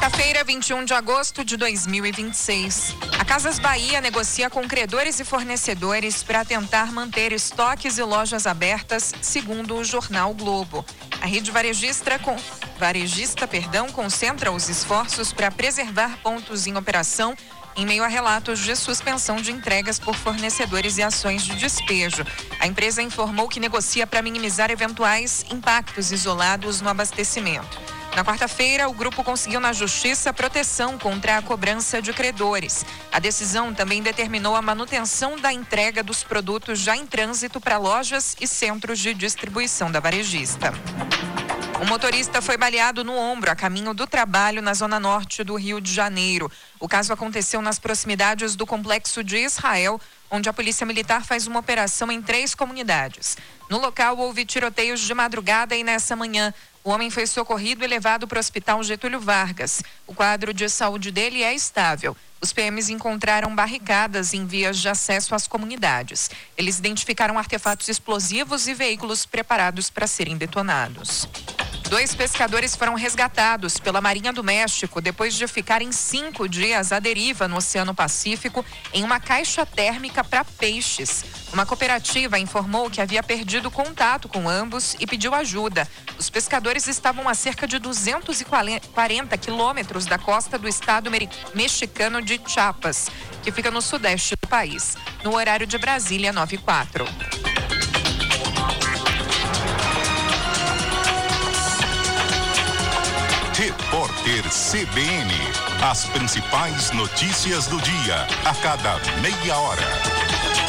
Quarta-feira, 21 de agosto de 2026. A Casas Bahia negocia com credores e fornecedores para tentar manter estoques e lojas abertas, segundo o jornal Globo. A rede varejista concentra os esforços para preservar pontos em operação em meio a relatos de suspensão de entregas por fornecedores e ações de despejo. A empresa informou que negocia para minimizar eventuais impactos isolados no abastecimento. Na quarta-feira, o grupo conseguiu na Justiça proteção contra a cobrança de credores. A decisão também determinou a manutenção da entrega dos produtos já em trânsito para lojas e centros de distribuição da varejista. Um motorista foi baleado no ombro a caminho do trabalho na zona norte do Rio de Janeiro. O caso aconteceu nas proximidades do Complexo de Israel, onde a Polícia Militar faz uma operação em 3 comunidades. No local, houve tiroteios de madrugada e nessa manhã. O homem foi socorrido e levado para o Hospital Getúlio Vargas. O quadro de saúde dele é estável. Os PMs encontraram barricadas em vias de acesso às comunidades. Eles identificaram artefatos explosivos e veículos preparados para serem detonados. 2 pescadores foram resgatados pela Marinha do México depois de ficarem 5 dias à deriva no Oceano Pacífico em uma caixa térmica para peixes. Uma cooperativa informou que havia perdido contato com ambos e pediu ajuda. Os pescadores estavam a cerca de 240 quilômetros da costa do estado mexicano de Chiapas, que fica no sudeste do país. No horário de Brasília, 9h04. Repórter CBN. As principais notícias do dia, a cada meia hora.